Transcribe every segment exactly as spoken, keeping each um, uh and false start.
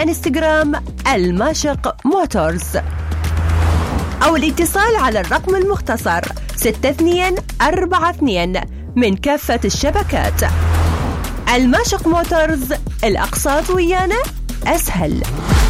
الانستغرام الماشق موتورز، أو الاتصال على الرقم المختصر ستة اثنين أربعة اثنين من كافة الشبكات. الماشق موتورز، الأقساط ويانا أسهل.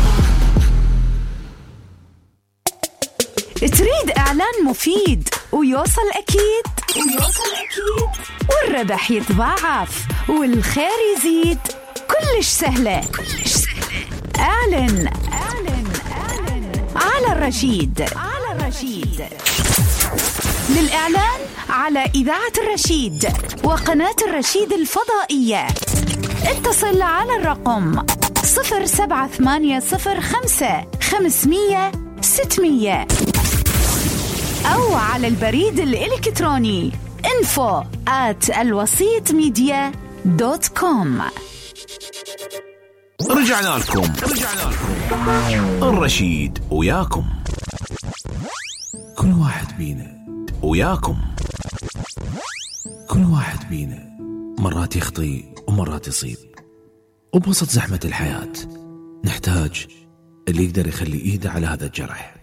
تريد إعلان مفيد ويوصل أكيد ويوصل أكيد والربح يتضاعف والخير يزيد؟ كلش سهلة كلش سهلة. أعلن أعلن أعلن على الرشيد على الرشيد. للإعلان على إذاعة الرشيد وقناة الرشيد الفضائية اتصل على الرقم صفر سبعة ثمانية صفر خمسة خمسمية ستمية أو على البريد الإلكتروني info at الوسيط ميديا دوت كوم. رجعنا لكم رجعنا لكم الرشيد وياكم. كل واحد بينا وياكم كل واحد بينا مرات يخطي ومرات يصيب، وبوسط زحمة الحياة نحتاج اللي يقدر يخلي إيده على هذا الجرح.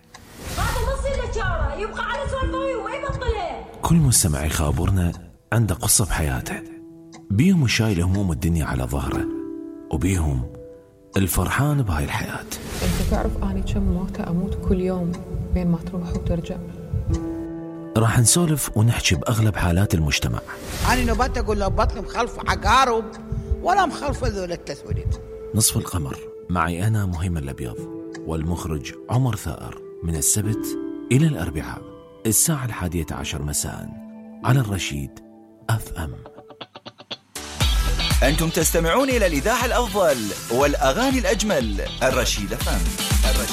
يبقى على سوالفوي وما يبطله. كل مستمع يخابرنا عنده قصة بحياته، بيهم شايل هموم الدنيا على ظهره، وبيهم الفرحان بهاي الحياة. انت تعرف اني كم موتة اموت كل يوم بين ما تروح وترجع. راح نسولف ونحكي بأغلب حالات المجتمع. أنا نبات أقول لبطني مخلف عقارب ولا مخلف ذول التسويد. نصف القمر معي أنا مهيم الأبيض والمخرج عمر ثائر، من السبت إلى الأربعاء الساعة الحادية عشر مساء على الرشيد أف أم. أنتم تستمعون إلى الإذاعة الأفضل والأغاني الأجمل، الرشيد أف أم.